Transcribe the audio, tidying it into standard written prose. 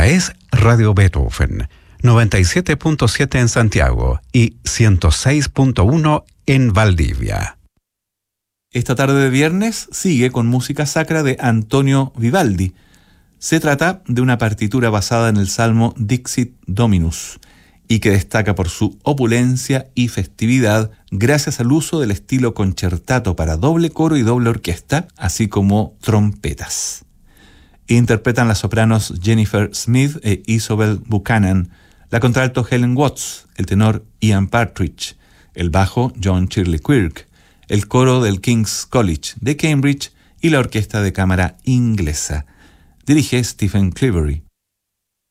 Esta es Radio Beethoven, 97.7 en Santiago y 106.1 en Valdivia. Esta tarde de viernes sigue con música sacra de Antonio Vivaldi. Se trata de una partitura basada en el salmo Dixit Dominus y que destaca por su opulencia y festividad gracias al uso del estilo concertato para doble coro y doble orquesta, así como trompetas. Interpretan las sopranos Jennifer Smith e Isobel Buchanan, la contralto Helen Watts, el tenor Ian Partridge, el bajo John Shirley Quirk, el coro del King's College de Cambridge y la orquesta de cámara inglesa. Dirige Stephen Clivery.